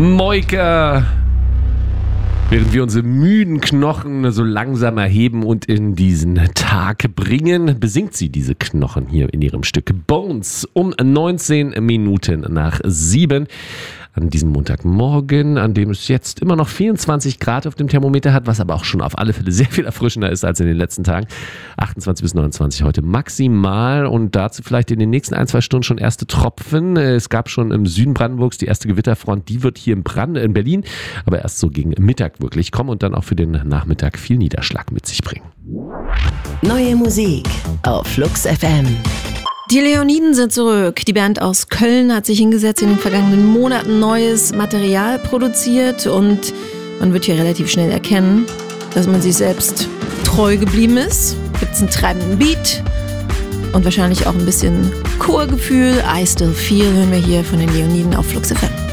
Moika. Während wir unsere müden Knochen so langsam erheben und in diesen Tag bringen, besingt sie diese Knochen hier in ihrem Stück Bones um 19 Minuten nach 7. An diesem Montagmorgen, an dem es jetzt immer noch 24 Grad auf dem Thermometer hat, was aber auch schon auf alle Fälle sehr viel erfrischender ist als in den letzten Tagen. 28 bis 29 heute maximal und dazu vielleicht in den nächsten 1-2 Stunden schon erste Tropfen. Es gab schon im Süden Brandenburgs die erste Gewitterfront, die wird hier in Berlin, aber erst so gegen Mittag wirklich kommen und dann auch für den Nachmittag viel Niederschlag mit sich bringen. Neue Musik auf Flux FM. Die Leoniden sind zurück. Die Band aus Köln hat sich hingesetzt, in den vergangenen Monaten neues Material produziert und man wird hier relativ schnell erkennen, dass man sich selbst treu geblieben ist. Gibt es einen treibenden Beat und wahrscheinlich auch ein bisschen Chorgefühl. I Still Feel hören wir hier von den Leoniden auf Flux FM.